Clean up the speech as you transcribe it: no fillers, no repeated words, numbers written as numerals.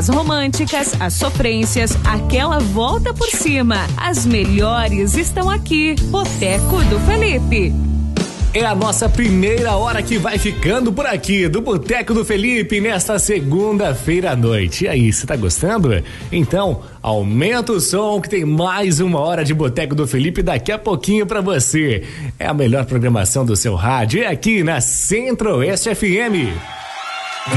As românticas, as sofrências, aquela volta por cima. As melhores estão aqui. Boteco do Felipe. É a nossa primeira hora que vai ficando por aqui do Boteco do Felipe nesta segunda-feira à noite. E aí, você tá gostando? Então, aumenta o som que tem mais uma hora de Boteco do Felipe daqui a pouquinho pra você. É a melhor programação do seu rádio, é aqui na Centro-Oeste FM.